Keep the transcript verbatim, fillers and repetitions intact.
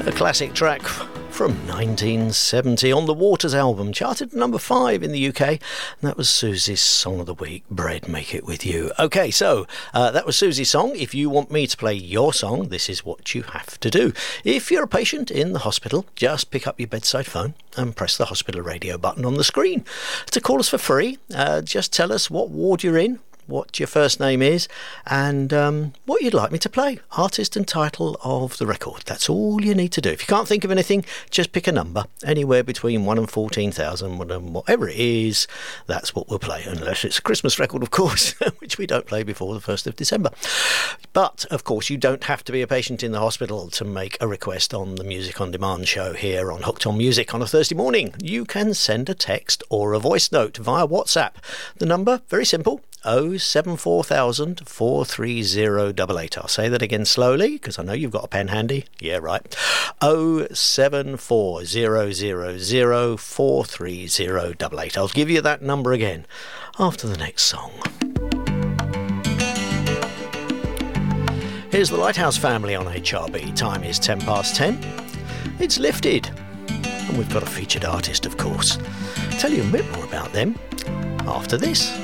A classic track from nineteen seventy on the Waters album, charted at number five in the U K, and that was Susie's Song of the Week, Bread Make It With You. Okay, so uh, that was Susie's song. If you want me to play your song, this is what you have to do. If you're a patient in the hospital, just pick up your bedside phone and press the hospital radio button on the screen. To call us for free, uh, just tell us what ward you're in, what your first name is, and um, what you'd like me to play, artist and title of the record. That's all you need to do. If you can't think of anything, just pick a number, anywhere between one and fourteen thousand, whatever it is, that's what we'll play, unless it's a Christmas record, of course, which we don't play before the first of December. But, of course, you don't have to be a patient in the hospital to make a request on the Music On Demand show here on Hooked On Music on a Thursday morning. You can send a text or a voice note via WhatsApp. The number, very simple, oh seven four thousand, four three zero eight eight. I'll say that again slowly because I know you've got a pen handy. Yeah, right. oh seven four zero zero zero four three zero eight eight. I'll give you that number again after the next song. Here's the Lighthouse Family on H R B. Time is ten past ten. It's Lifted. And we've got a featured artist, of course. I'll tell you a bit more about them after this.